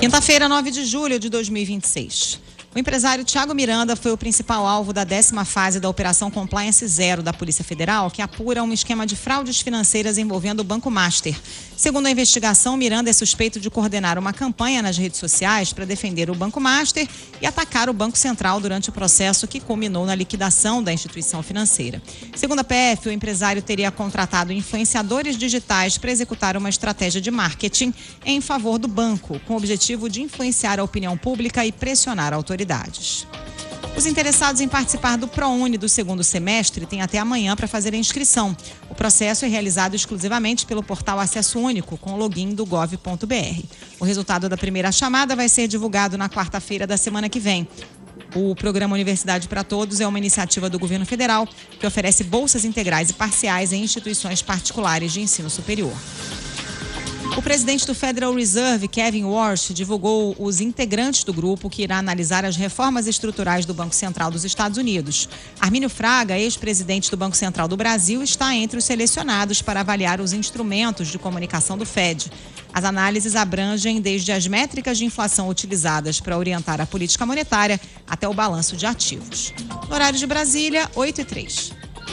Quinta-feira, 9 de julho de 2026. O empresário Thiago Miranda foi o principal alvo da 10ª fase da Operação Compliance Zero da Polícia Federal, que apura um esquema de fraudes financeiras envolvendo o Banco Master. Segundo a investigação, Miranda é suspeito de coordenar uma campanha nas redes sociais para defender o Banco Master e atacar o Banco Central durante o processo que culminou na liquidação da instituição financeira. Segundo a PF, o empresário teria contratado influenciadores digitais para executar uma estratégia de marketing em favor do banco, com o objetivo de influenciar a opinião pública e pressionar a autoridade. Os interessados em participar do ProUni do segundo semestre têm até amanhã para fazer a inscrição. O processo é realizado exclusivamente pelo portal Acesso Único, com o login do gov.br. O resultado da primeira chamada vai ser divulgado na quarta-feira da semana que vem. O programa Universidade para Todos é uma iniciativa do governo federal que oferece bolsas integrais e parciais em instituições particulares de ensino superior. O presidente do Federal Reserve, Kevin Warsh, divulgou os integrantes do grupo que irá analisar as reformas estruturais do Banco Central dos Estados Unidos. Armínio Fraga, ex-presidente do Banco Central do Brasil, está entre os selecionados para avaliar os instrumentos de comunicação do Fed. As análises abrangem desde as métricas de inflação utilizadas para orientar a política monetária até o balanço de ativos. No horário de Brasília, 8h03.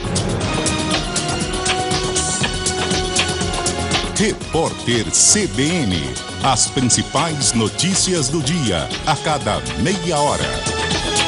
Repórter CBN. As principais notícias do dia, a cada meia hora.